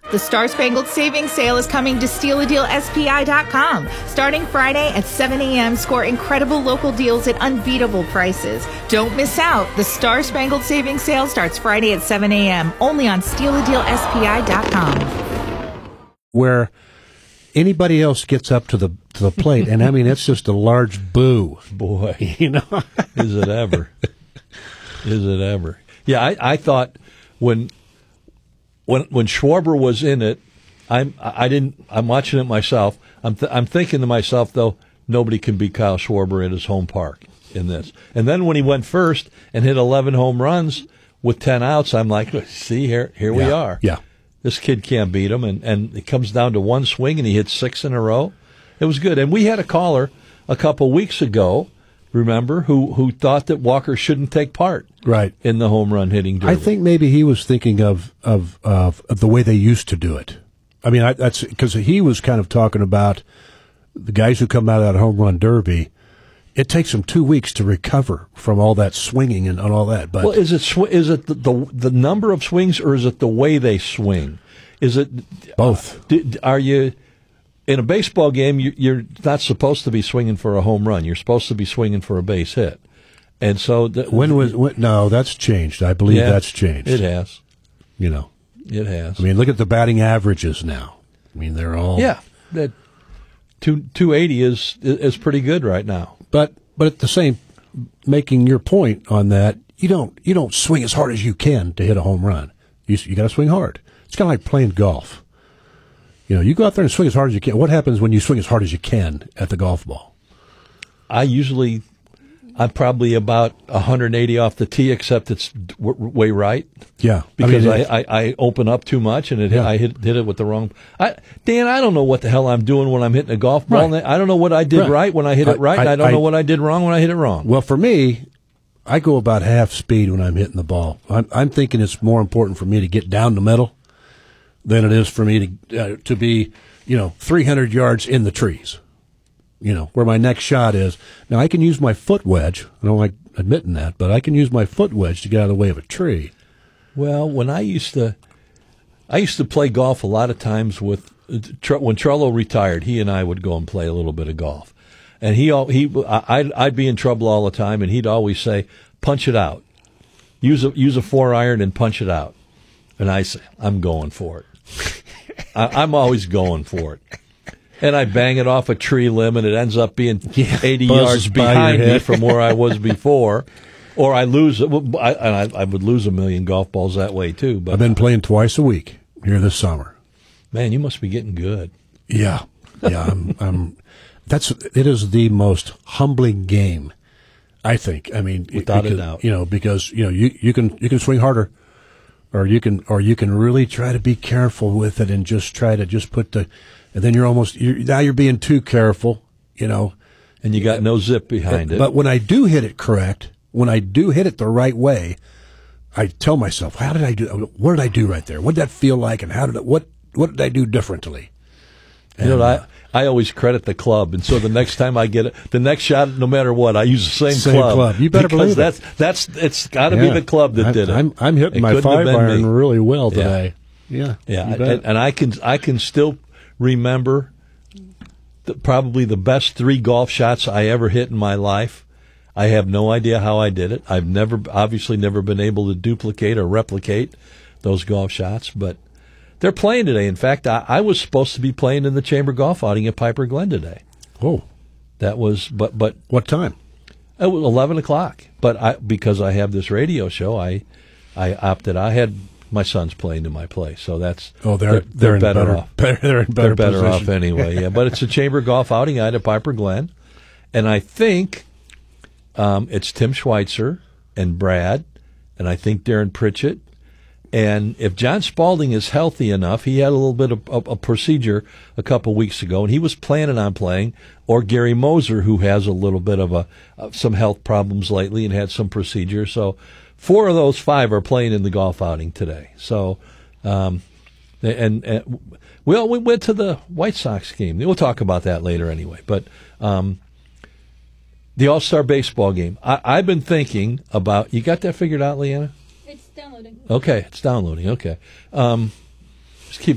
The Star Spangled Savings Sale is coming to StealADealSPI.com. Starting Friday at 7 a.m., score incredible local deals at unbeatable prices. Don't miss out. The Star Spangled Savings Sale starts Friday at 7 a.m., only on StealADealSPI.com. Where anybody else gets up to the plate, and I mean, it's just a large boo. Boy, you know, is it ever? Is it ever? Yeah, I thought when Schwarber was in it, I'm watching it myself. I'm thinking to myself though, nobody can beat Kyle Schwarber at his home park in this. And then when he went first and hit 11 home runs with 10 outs, I'm like, see here we are. Yeah, this kid can't beat him, and it comes down to one swing, and he hit 6 in a row. It was good. And we had a caller a couple weeks ago, remember, who thought that Walker shouldn't take part in the home run hitting derby. I think maybe he was thinking of the way they used to do it. I mean, that's because he was kind of talking about the guys who come out of that home run derby. It takes them 2 weeks to recover from all that swinging and all that. But is it the number of swings, or is it the way they swing? Is it both? Are you? In a baseball game, you're not supposed to be swinging for a home run. You're supposed to be swinging for a base hit. And so no, that's changed. I believe that's changed. It has. You know, it has. I mean, look at the batting averages now. I mean, they're all that 280 is pretty good right now. But at the same, making your point on that, you don't swing as hard as you can to hit a home run. You got to swing hard. It's kind of like playing golf. You know, you go out there and swing as hard as you can. What happens when you swing as hard as you can at the golf ball? I'm probably about 180 off the tee, except it's way right. Yeah, because I open up too much, and I hit it with the wrong. Dan, I don't know what the hell I'm doing when I'm hitting a golf ball. Right. I don't know what I did right when I hit it right, and I don't know what I did wrong when I hit it wrong. Well, for me, I go about half speed when I'm hitting the ball. I'm thinking it's more important for me to get down the middle than it is for me to be, 300 yards in the trees, where my next shot is. Now, I can use my foot wedge. I don't like admitting that, but I can use my foot wedge to get out of the way of a tree. Well, when I used to play golf a lot of times when Trello retired, he and I would go and play a little bit of golf. And I'd be in trouble all the time, and he'd always say, punch it out. Use a 4-iron and punch it out. And I say, I'm going for it. I'm always going for it. And I bang it off a tree limb, and it ends up being 80 yards behind me from where I was before. Or I lose it. I would lose a million golf balls that way, too. But I've been playing twice a week here this summer. Man, you must be getting good. Yeah. It is the most humbling game, I think. I mean, without a doubt. Because you can swing harder. Or you can really try to be careful with it and just try to put and then you're being too careful, And you got no zip behind it. But when I do hit it correct, when I do hit it the right way, I tell myself, what did I do right there? What did that feel like, and what did I do differently? And, I always credit the club, and so the next time I get it, the next shot, no matter what, I use the same club. You better believe it. It's got to be the club that did it. I'm hitting my 5-iron really well today. Yeah. And I can still remember probably the best 3 golf shots I ever hit in my life. I have no idea how I did it. I've obviously never been able to duplicate or replicate those golf shots, but they're playing today. In fact, I was supposed to be playing in the Chamber Golf outing at Piper Glen today. Oh. That was, but what time? It was 11 o'clock. But because I have this radio show, I opted. I had my sons playing in my place, so that's they're better off. They're in better position. Off anyway. Yeah, but it's a Chamber Golf outing out at Piper Glen, and I think it's Tim Schweitzer and Brad, and I think Darren Pritchett. And if John Spalding is healthy enough, he had a little bit of a procedure a couple weeks ago, and he was planning on playing, or Gary Moser, who has a little bit of some health problems lately and had some procedure. So 4 of those 5 are playing in the golf outing today. So, we went to the White Sox game. We'll talk about that later anyway. But the All-Star Baseball game, I've been thinking about, you got that figured out, Leanna? It's downloading. Okay, it's downloading. Okay. Just keep